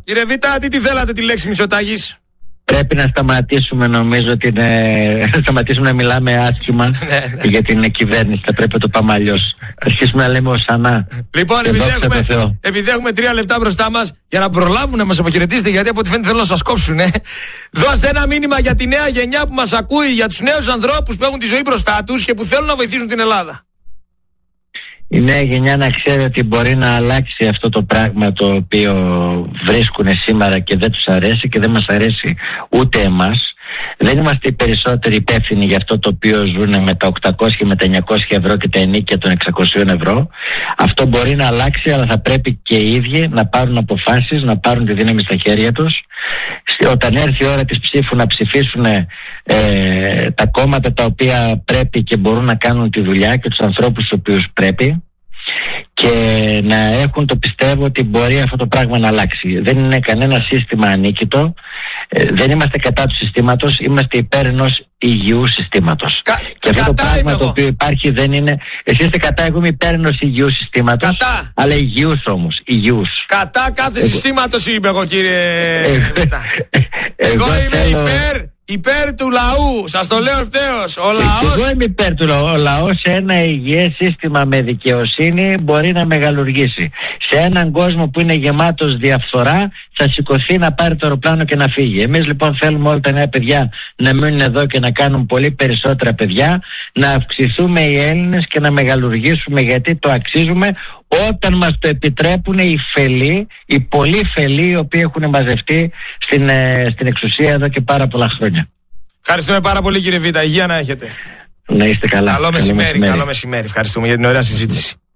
Κύριε Β', τι θέλατε τη λέξη Μητσοτάκης? Πρέπει να σταματήσουμε, νομίζω ότι σταματήσουμε να μιλάμε άσχημα για την κυβέρνηση. Θα πρέπει να το πάμε αλλιώς. Αρχίσουμε να λέμε οσανά. Λοιπόν, επειδή έχουμε 3 λεπτά μπροστά μας, για να προλάβουν να μας αποχαιρετήσετε, γιατί από ό,τι φαίνεται θέλουν να σας κόψουν, δώστε ένα μήνυμα για τη νέα γενιά που μας ακούει, για τους νέους ανθρώπους που έχουν τη ζωή μπροστά τους και που θέλουν να βοηθήσουν την Ελλάδα. Η νέα γενιά να ξέρει ότι μπορεί να αλλάξει αυτό το πράγμα το οποίο βρίσκουν σήμερα και δεν τους αρέσει και δεν μας αρέσει ούτε εμάς. Δεν είμαστε οι περισσότεροι υπεύθυνοι για αυτό το οποίο ζουν με τα 800 και με τα 900 ευρώ και τα ενίκια των 600 ευρώ. Αυτό μπορεί να αλλάξει, αλλά θα πρέπει και οι ίδιοι να πάρουν αποφάσεις, να πάρουν τη δύναμη στα χέρια τους. Όταν έρθει η ώρα της ψήφου να ψηφίσουν τα κόμματα τα οποία πρέπει και μπορούν να κάνουν τη δουλειά και τους ανθρώπους τους οποίους πρέπει, και να έχουν το πιστεύω ότι μπορεί αυτό το πράγμα να αλλάξει. Δεν είναι κανένα σύστημα ανίκητο, δεν είμαστε κατά του συστήματος, είμαστε υπέρ ενός υγιού συστήματος. Και αυτό το πράγμα το οποίο υπάρχει δεν είναι. Εσείς είστε κατά, εγώ είμαι υπέρ ενός υγιού συστήματος, αλλά υγιούς όμως, υγιούς. Κατά κάθε συστήματος είμαι εγώ, κύριε. Εγώ είμαι υπέρ του λαού, σας το λέω ευθέως. Ο λαός... Εγώ είμαι υπέρ του λαού. Ο λαός σε ένα υγιές σύστημα με δικαιοσύνη μπορεί να μεγαλουργήσει. Σε έναν κόσμο που είναι γεμάτος διαφθορά θα σηκωθεί να πάρει το αεροπλάνο και να φύγει. Εμείς λοιπόν θέλουμε όλα τα νέα παιδιά να μείνουν εδώ και να κάνουν πολύ περισσότερα παιδιά, να αυξηθούμε οι Έλληνες και να μεγαλουργήσουμε, γιατί το αξίζουμε, όταν μας το επιτρέπουν οι φελοί, οι πολλοί φελοί οι οποίοι έχουν μαζευτεί στην εξουσία εδώ και πάρα πολλά χρόνια. Ευχαριστούμε πάρα πολύ, κύριε Β'. Υγεία να έχετε. Να είστε καλά. Καλό μεσημέρι. Ευχαριστούμε για την ωραία συζήτηση.